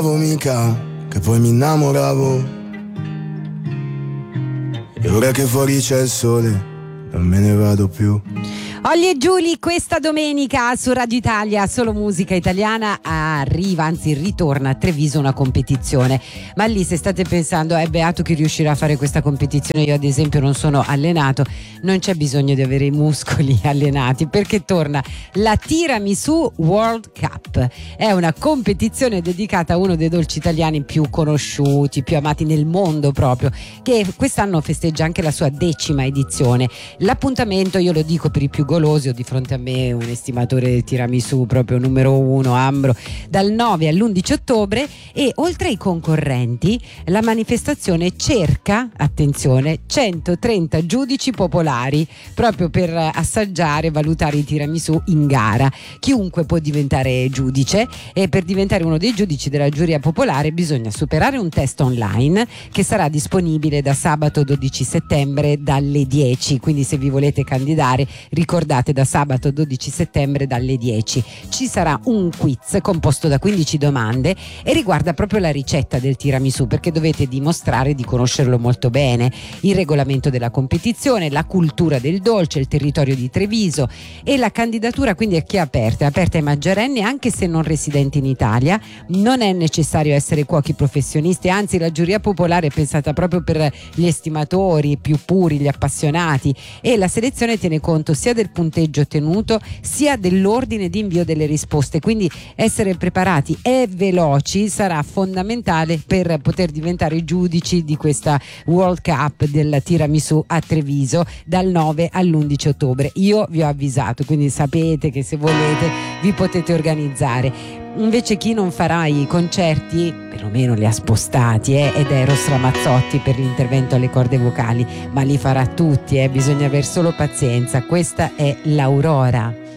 mica che poi mi innamoravo, e ora che fuori c'è il sole non me ne vado più. Olli e Giuli, questa domenica su Radio Italia, solo musica italiana, arriva, anzi ritorna a Treviso una competizione. Ma lì, se state pensando, è beato chi riuscirà a fare questa competizione, io ad esempio non sono allenato, non c'è bisogno di avere i muscoli allenati, perché torna la Tiramisù World Cup. È una competizione dedicata a uno dei dolci italiani più conosciuti, più amati nel mondo proprio, che quest'anno festeggia anche la sua 10ª edizione. L'appuntamento, io lo dico per i più golosi, ho di fronte a me un estimatore del tiramisù proprio numero 1, Ambro, dal 9 all'11 ottobre, e oltre ai concorrenti la manifestazione cerca, attenzione, 130 giudici popolari proprio per assaggiare e valutare i tiramisù in gara. Chiunque può diventare giudice, e per diventare uno dei giudici della giuria popolare bisogna superare un test online che sarà disponibile da sabato 12 settembre dalle 10, quindi se vi volete candidare ricordate, da sabato 12 settembre dalle 10 ci sarà un quiz composto da 15 domande e riguarda proprio la ricetta del tiramisù, perché dovete dimostrare di conoscerlo molto bene, il regolamento della competizione, la cultura del dolce, il territorio di Treviso. E la candidatura quindi è aperta ai maggiorenni anche se non residenti in Italia. Non è necessario essere cuochi professionisti, anzi la giuria popolare è pensata proprio per gli estimatori più puri, gli appassionati, e la selezione tiene conto sia del punteggio ottenuto sia dell'ordine di invio delle risposte, quindi essere preparati e veloci sarà fondamentale per poter diventare giudici di questa World Cup del tiramisù a Treviso dal 9 all'11 ottobre. Io vi ho avvisato, quindi sapete che se volete vi potete organizzare. Invece chi non farà i concerti, perlomeno li ha spostati, ed è Eros Ramazzotti per l'intervento alle corde vocali, ma li farà tutti, bisogna aver solo pazienza. Questa è l'Aurora.